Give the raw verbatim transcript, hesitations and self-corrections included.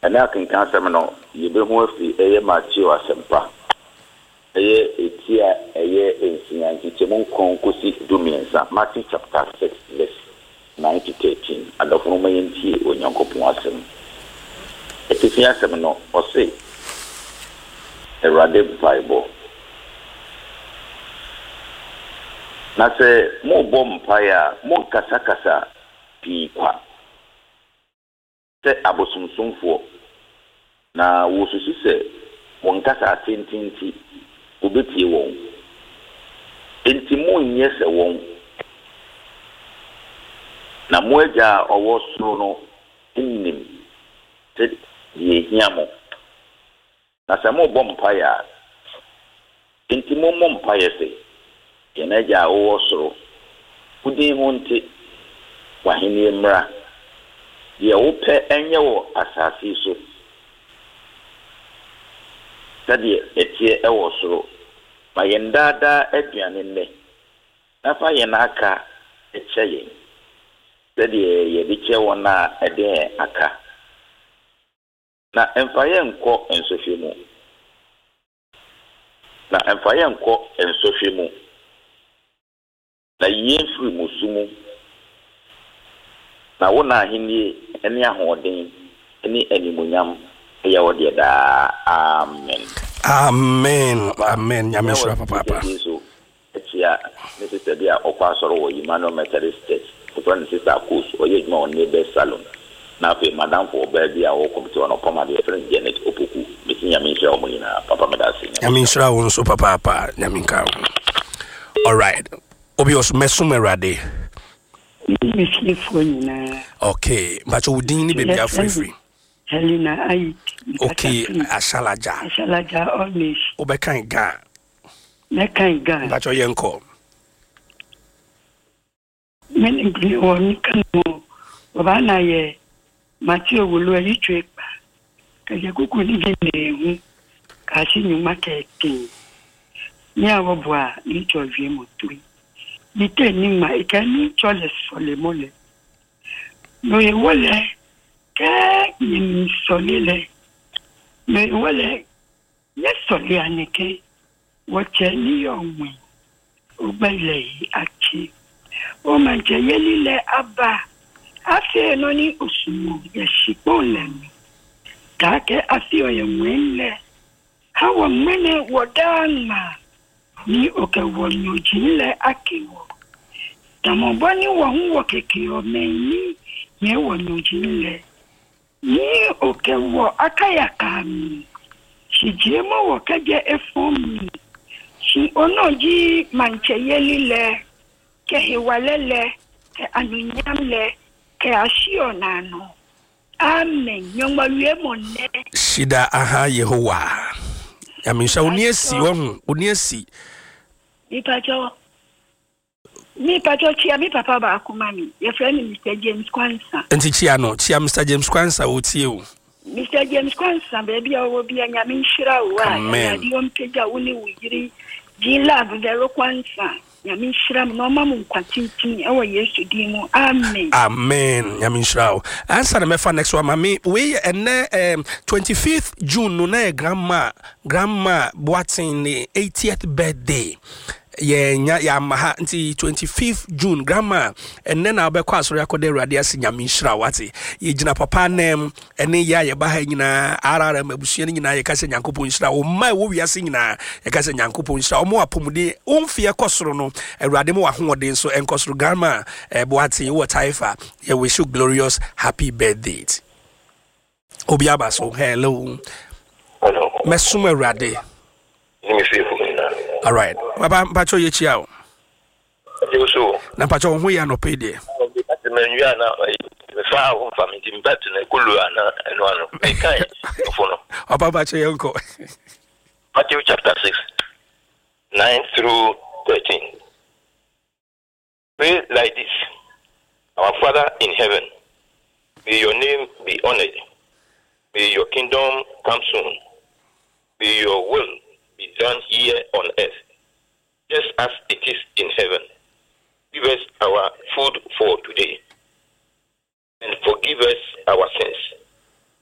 And I can cancel no, you be more free a Matthew or Sempa. A year, a year, a year, and Timon Concosi Dumiansa, Matthew chapter six, verse nine to thirteen, and of Roman tea when you're coping wasm. It is here seminal or say a radical Bible. Na say more bomb fire, more casacasa, piqua. Say abosum for. Na wosusu se won kasa tintinti obetie won enti mo nye se won na mo agya owo soro no nnim te ye hiamo na se mo bom paya enti mo mom paya se ye na agya owo soro kudin honte wahene mra ye wo pe enye wo asase so Tadi etie ewo soro ma yendada aduane nne na fa ye na aka eche ye tadi ye di che wona ede aka na emfa ye nko ensofie mu na emfa ye nko ensofie mu na ye firi musumu na wona ahini ene ahoden ene animunyam ya wodi da amen amen amen nyamesura papa papa so etia necessary dia okwa soro wo Emmanuel Methodist Church to na sister course oye juma on neighbor salon na fe madam for ba bia wo komite on poma de friend Janet Opoku meti nyamesura o munina papa medasi nyamesura won so papa papa nyaminka all right obi os mesumerade okay but we din ni baby free free Helena I okay ashalaja ashalaja always obekan ga mekan ga bacho yenko men ngri woni kanu bana ye Matthew wulu ayi twepa ka ye kuku ni gene hu ka shi nyu marketing ni awobua ni chovie motui ni teni ma ikani chole sole mole no ye wole ka ni solile me wole ye soli aneke woche ni yonwe ubele achi o manje yelile aba afi no ni osumu ye shipole ka ke afi o ye mwenle hawo mene wodama ni oke wonyo jinle akiwo tamobani wo huwo keke o meni ye wonyo jinle ni oke wo akayaka mi shijemo wo kaje efomi shi onoji manche yelile ke hiwalele ke anunyamle ke ashio nano amen nyongwa wie monne shida aha Yehowa yamisha uniesi wonu uniesi ipacho mi pacho chia mi papa ba akumami ye friend Mister James Kwansa enti chia no chia Mister James Kwansa otie o Mister James Kwansa baby owo bia nyame nhira wa ya di ompeja woni wugiri jila bugero Kwansa nyame nhira no mamu nkwatintin e wo Yesu di mu amen amen nyame nhira answer na mefa next one mami we ene um, twenty-fifth June no na grandma grandma Boatin ni eightieth birthday ye nya ya maha nti twenty-fifth June grandma enne na obekwa asoro yakode Awurade ase nyame nhira wate ye gina papa nem ene ya ye ba ha nyina arara mabusua nyina ye kase nyankopon nhira o ma wo wiase nyina ye kase nyankopon nhira o mo apomde omfie kosoro no Awurade mo ahode so enkosoro grandma e Boatin wo taifa ye wish you glorious happy birthday obi abaso hello hello mesuma Awurade all right baba mpacho ye chia o you so na mpacho ho ya no pe de the menu na me fa ho family team bet na kulu ana eno ano e kai ofo no baba mpacho ye nko Matthew chapter six nine through thirteen. Pray like this: Our Father in heaven, may your name be honored, may your kingdom come soon, may your will be done here on earth, just as it is in heaven. Give us our food for today, and forgive us our sins,